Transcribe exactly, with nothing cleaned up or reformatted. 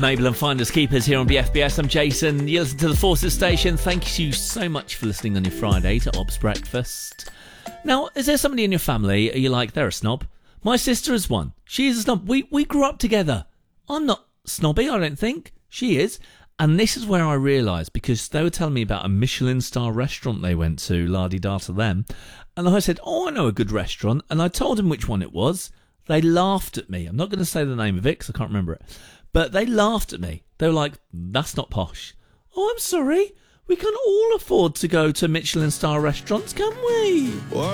Mabel and Finders Keepers here on B F B S. I'm Jason. You listen to the Forces Station. Thank you so much for listening on your Friday to Ob's Breakfast. Now, is there somebody in your family are you like, they're a snob? My sister is one. She is a snob. We, we grew up together. I'm not snobby, I don't think. She is. And this is where I realised, because they were telling me about a Michelin star restaurant they went to, la-di-da to them. And I said, oh, I know a good restaurant. And I told them which one it was. They laughed at me. I'm not going to say the name of it because I can't remember it. But they laughed at me. They were like, that's not posh. Oh, I'm sorry. We can all afford to go to Michelin star restaurants, can't we? What?